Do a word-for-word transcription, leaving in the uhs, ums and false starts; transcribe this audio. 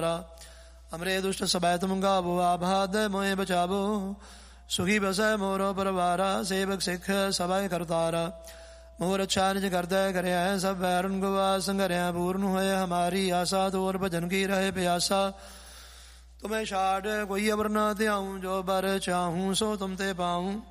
ਅਮਰੇ ਦੁਸ਼ਟ ਸਬੈ ਤੁਮ ਗਾਵੋ, ਆਬਾਦ ਮੋਹਿ ਬਚਾਵੋ। ਸੁਖੀ ਬਸੈ ਮੋਰੋ ਪਰਵਾਰਾ, ਸੇਵਕ ਸਿੱਖ ਸਭੈ ਕਰਤਾਰਾ। मोर अच्छा निज करदै करया सब वैरुन गुवा संघरिया। पूर्ण होए हमारी आशा, तोर भजन की रहे प्यासा। तुम्हें छाड़ कोई अबर न ध्याऊं, जो बर चाहूं सो तुम ते पाऊं।